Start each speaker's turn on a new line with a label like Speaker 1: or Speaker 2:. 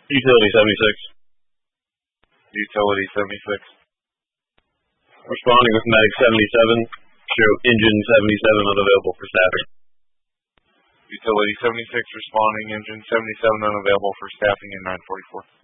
Speaker 1: Utility 76.
Speaker 2: Utility 76.
Speaker 1: Responding with Medic 77. Show Engine 77 unavailable for staffing.
Speaker 2: Utility 76 responding, Engine 77 unavailable for staffing in 944.